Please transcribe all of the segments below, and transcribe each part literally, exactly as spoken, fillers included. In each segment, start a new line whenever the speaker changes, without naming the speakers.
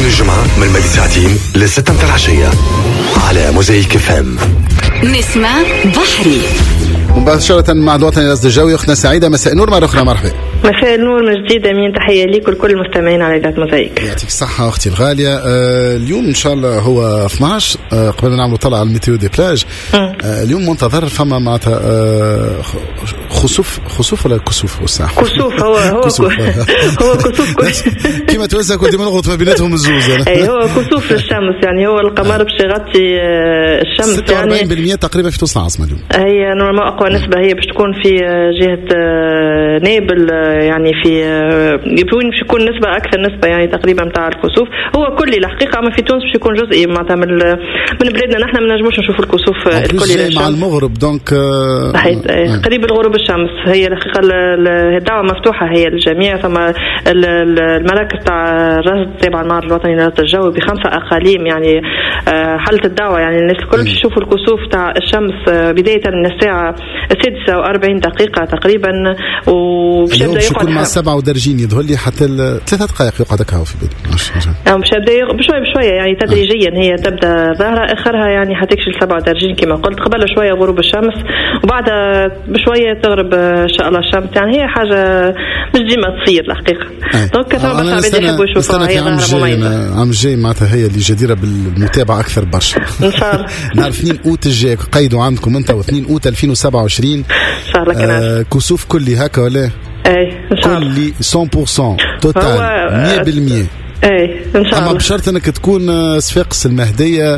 الاثنين للجمعة من الماضي ساعتين لستة متاع العشية على موزايك اف ام.
نسمة بحري
مباشرة مع الوطني الأصدجاوي. أختنا سعيدة، مساء النور مرة أخرى. مرحبا.
مساء النور من جديد. أمين، تحية ليك ولكل المستمعين على إذاعة موزايك.
يعطيك الصحة أختي الغالية. آه اليوم إن شاء الله هو اثناش. آه قبل ما نعمل طلع على الميتيو دي بلاج. آه اليوم منتظر فما معناتها آه خسوف خسوف ولا كسوف والساعة
كسوف. هو هو كسوف. هو كسوف
كيما توزع كنت نغلط ما بيناتهم الزوز.
أي هو كسوف للشمس، يعني هو القمر باش يغطي الشمس.
ستة وأربعين بالمئة تقريبا في توصل العاصمة اليوم.
هي نورمال أقوى نسبة هي باش تكون في جهة نابل، يعني في وين باش يكون نسبة أكثر نسبة يعني تقريبا متاع الكسوف. هو كلي الحقيقة، أما في تونس باش يكون جزئي معناتها من من بلادنا. نحن ما نجموش نشوفوا الكسوف الكلي
مع المغرب دونك
صحيح قريب الغروب الشمس. هي الحقيقة الدعوة مفتوحة هي للجميع. ثم المراكز تاع الرصد تابعة المعرض الوطني للرصد الجوي بخمسة أقاليم، يعني حلت الدعوة يعني الناس الكل باش يشوفوا الكسوف تاع الشمس بداية من الساعة السادسة وأربعين دقيقة تقريبا، وباش يبدا يقعد
مع سبعة ودرجين يظهر لي حتى ثلاثة دقائق يقعد هكا في بالي.
يعني باش يبدا بشوية بشوية يعني تدريجيا هي تبدا ظاهرة، آخرها يعني حتكشف سبعة ودرجين كما قلت. قبل شوية غروب الشمس وبعدها بشوية تغرب إن شاء الله الشمس. يعني هي حاجة مش ديما تصير الحقيقة. دونك كثر بس عباد يحبوا يشوفوها. هي ظاهرة مميزة.
عام الجاي معناتها هي اللي جديرة بالمتابعة أكثر برشا
إن شاء الله.
نعرف اثنين أوت الجاي قيدوا عندكم أنت واثنين أوت ألفين وسبعة وعشرين
إن شاء الله.
آه كسوف كلي هكا ولا؟
أي إن شاء الله.
كلي مية بالمئة توتال مية بالمية.
أي إن شاء الله.
أما بشرط أنك تكون صفاقس المهدية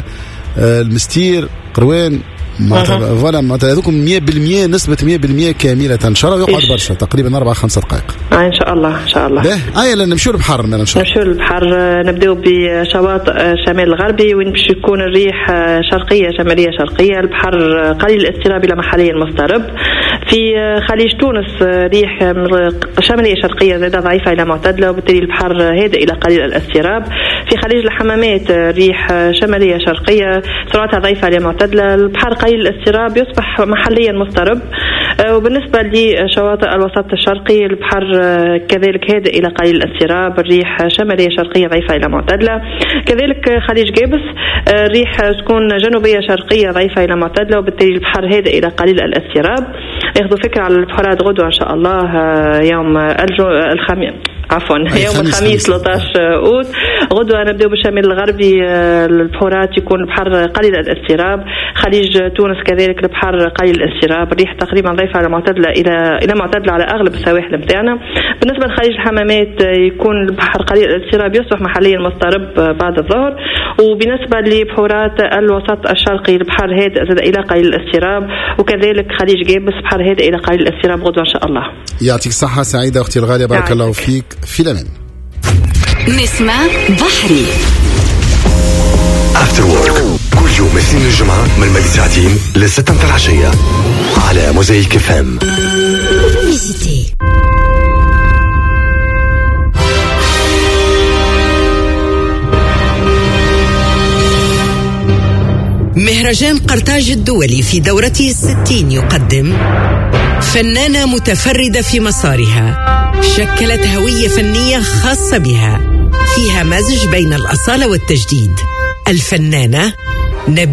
المستير قروان معناتها فوالا معناتها هذوكم مية بالمية نسبة مية بالمية كاملة إن شاء الله. يقعد برشا تقريبا أربعة خمسة دقائق.
آه إن شاء الله إن شاء الله.
به آية لأن نمشوا البحر إن شاء الله.
نمشوا البحر. نبدأوا بشواطئ شمال الغربي وين باش يكون الريح شرقية شمالية شرقية. البحر قليل الاضطراب إلى محليا مضطرب. في خليج تونس ريح شمالية شرقية زادة ضعيفة إلى معتدلة، وبالتالي البحر هادئ إلى قليل الاضطراب. في خليج الحمامات ريح شمالية شرقية سرعتها ضعيفة إلى معتدلة. البحر قليل الاضطراب يصبح محليا مضطرب. وبالنسبة لشواطئ الوسط الشرقي البحر كذلك هادئ إلى قليل الاضطراب. الريح شمالية شرقية ضعيفة إلى معتدلة. كذلك خليج جابس الريح تكون جنوبية شرقية ضعيفة إلى معتدلة، وبالتالي البحر هادئ إلى قليل الاضطراب. ياخذوا فكرة على البحورات غدوة إن شاء الله يوم الخميس عفوا يوم الخميس ثلاثة عشر أوت غدوة. نبدأ بالشمال الغربي البحورات يكون البحر قليل الاضطراب. خليج تونس كذلك البحر قليل الاضطراب. الريح تقريبا ضعيفة على معتدلة إلى إلى معتدلة على أغلب السواحل متاعنا. بالنسبة لخليج الحمامات يكون البحر قليل الاضطراب يصبح محليا مضطرب بعد الظهر. وبالنسبة لبحورات الوسط الشرقي البحر هادئ زاد إلى قليل الاضطراب، وكذلك خليج جابس بحر هادئ إلى قليل الاضطراب غدوة إن شاء الله.
يعطيك الصحة سعيدة أختي الغالية، بارك الله فيك. في الأمان.
نسمة بحري
After Work كل يوم اثنين للجمعة من الماضي ساعتين لستة متاع العشية على موزايك اف ام.
مهرجان قرطاج الدولي في دورته الستين يقدم فنانة متفردة في مسارها، شكلت هوية فنية خاصة بها فيها مزج بين الأصالة والتجديد. الفنانة نبيلة